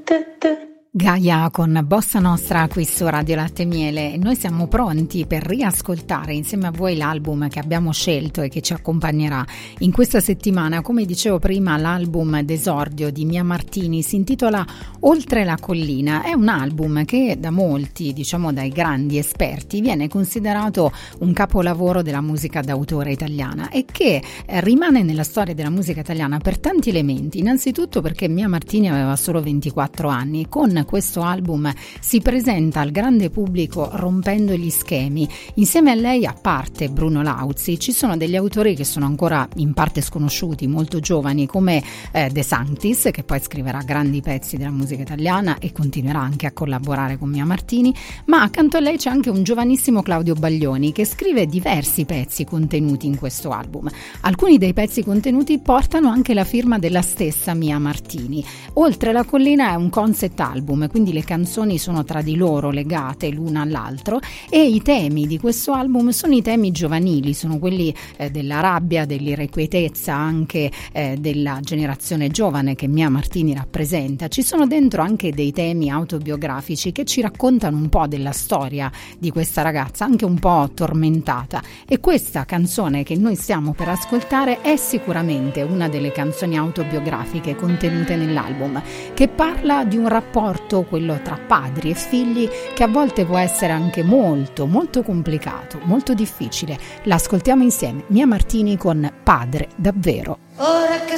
Gaia con Bossa Nostra qui su Radio Latte e Miele. Noi siamo pronti per riascoltare insieme a voi l'album che abbiamo scelto e che ci accompagnerà in questa settimana. Come dicevo prima, l'album d'esordio di Mia Martini si intitola Oltre la collina. È un album che da molti, diciamo dai grandi esperti, viene considerato un capolavoro della musica d'autore italiana e che rimane nella storia della musica italiana per tanti elementi. Innanzitutto perché Mia Martini aveva solo 24 anni e con questo album si presenta al grande pubblico rompendo gli schemi. Insieme a lei, a parte Bruno Lauzi, ci sono degli autori che sono ancora in parte sconosciuti, molto giovani, come De Sanctis, che poi scriverà grandi pezzi della musica italiana e continuerà anche a collaborare con Mia Martini, ma accanto a lei c'è anche un giovanissimo Claudio Baglioni che scrive diversi pezzi contenuti in questo album. Alcuni dei pezzi contenuti portano anche la firma della stessa Mia Martini. Oltre la collina è un concept album, quindi le canzoni sono tra di loro legate l'una all'altro e i temi di questo album sono i temi giovanili, sono quelli della rabbia, dell'irrequietezza, anche della generazione giovane che Mia Martini rappresenta. Ci sono dentro anche dei temi autobiografici che ci raccontano un po' della storia di questa ragazza, anche un po' tormentata, e questa canzone che noi stiamo per ascoltare è sicuramente una delle canzoni autobiografiche contenute nell'album, che parla di un rapporto, quello tra padri e figli, che a volte può essere anche molto molto complicato, molto difficile. L'ascoltiamo insieme, Mia Martini con Padre davvero. Ora che